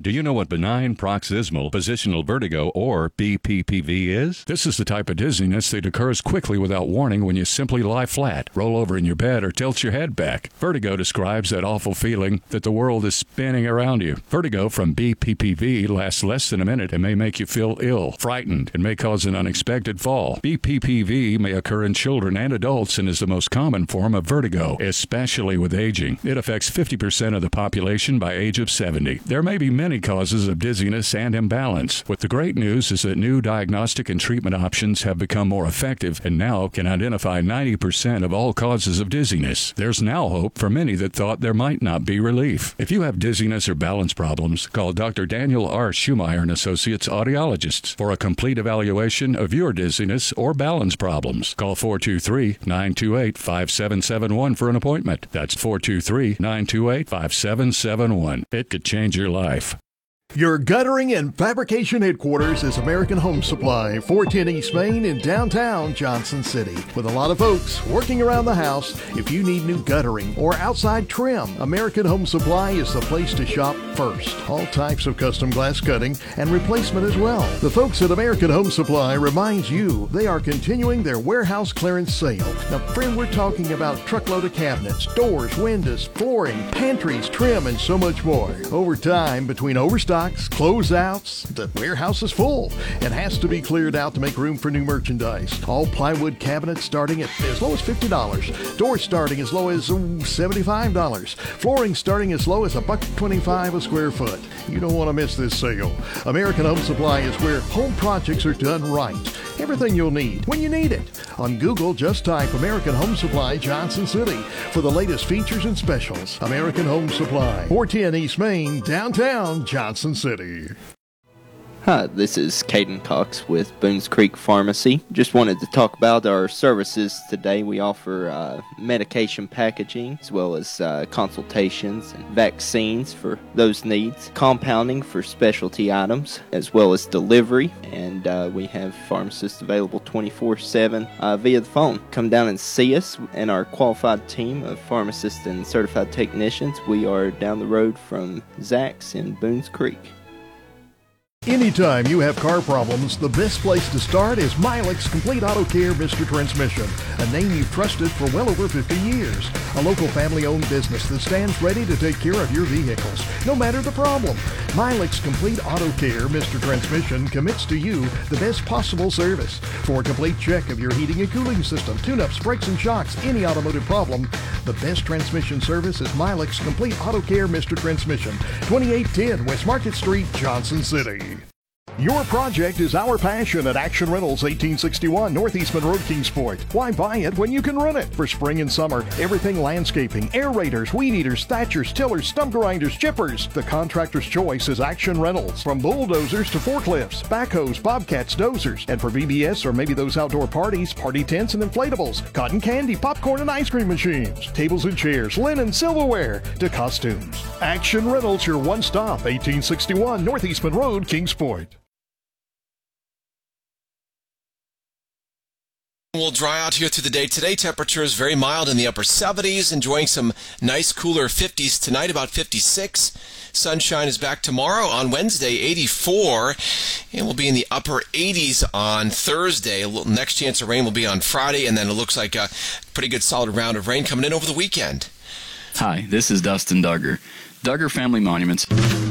Do you know what benign paroxysmal positional vertigo, or BPPV, is? This is the type of dizziness that occurs quickly without warning when you simply lie flat, roll over in your bed, or tilt your head back. Vertigo describes that awful feeling that the world is spinning around you. Vertigo from BPPV lasts less than a minute and may make you feel ill, frightened, and may cause an unexpected fall. BPPV may occur in children and adults and is the most common form of vertigo, especially with aging. It affects 50% of the population by age of 70. There may be many causes of dizziness and imbalance. But the great news is that new diagnostic and treatment options have become more effective and now can identify 90% of all causes of dizziness. There's now hope for many that thought there might not be relief. If you have dizziness or balance problems, call Dr. Daniel R. Schumacher and Associates Audiologists for a complete evaluation of your dizziness or balance problems. Call 423-928-5771 for an appointment. That's 423-928-5771. It could change your life. Your guttering and fabrication headquarters is American Home Supply, 410 East Main in downtown Johnson City. With a lot of folks working around the house, if you need new guttering or outside trim, American Home Supply is the place to shop first. All types of custom glass cutting and replacement as well. The folks at American Home Supply reminds you they are continuing their warehouse clearance sale. Now, friend, we're talking about truckload of cabinets, doors, windows, flooring, pantries, trim, and so much more. Over time, between overstock, closeouts, the warehouse is full. It has to be cleared out to make room for new merchandise. All plywood cabinets starting at as low as $50. Doors starting as low as $75. Flooring starting as low as $1.25 a square foot. You don't want to miss this sale. American Home Supply is where home projects are done right. Everything you'll need when you need it. On Google, just type American Home Supply Johnson City for the latest features and specials. American Home Supply, 410 East Main, downtown Johnson City. Hi, this is Caden Cox with Boones Creek Pharmacy. Just wanted to talk about our services today. We offer medication packaging as well as consultations and vaccines for those needs, compounding for specialty items, as well as delivery. And we have pharmacists available 24/7 via the phone. Come down and see us and our qualified team of pharmacists and certified technicians. We are down the road from Zach's in Boones Creek. Anytime you have car problems, the best place to start is Milex Complete Auto Care Mr. Transmission, a name you've trusted for well over 50 years. A local family-owned business that stands ready to take care of your vehicles, no matter the problem. Milex Complete Auto Care Mr. Transmission commits to you the best possible service. For a complete check of your heating and cooling system, tune-ups, brakes and shocks, any automotive problem, the best transmission service is Milex Complete Auto Care Mr. Transmission, 2810 West Market Street, Johnson City. Your project is our passion at Action Rentals, 1861 Northeastman Road, Kingsport. Why buy it when you can rent it? For spring and summer, everything landscaping, aerators, weed eaters, thatchers, tillers, stump grinders, chippers. The contractor's choice is Action Rentals. From bulldozers to forklifts, backhoes, bobcats, dozers. And for VBS or maybe those outdoor parties, party tents and inflatables, cotton candy, popcorn and ice cream machines, tables and chairs, linen, silverware, to costumes. Action Rentals, your one stop, 1861 Northeastman Road, Kingsport. We'll dry out here through the day. Today, temperatures very mild in the upper 70s, enjoying some nice cooler 50s tonight, about 56. Sunshine is back tomorrow on Wednesday, 84, and we'll be in the upper 80s on Thursday. Next chance of rain will be on Friday, and then it looks like a pretty good solid round of rain coming in over the weekend. Hi, this is Dustin Duggar. Duggar Family Monuments.